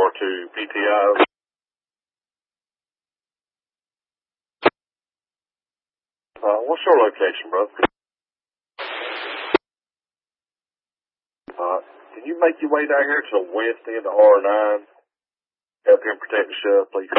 to PTI. What's your location, brother? Can you make your way down here to the west end of R9? Help him protect the shove, please.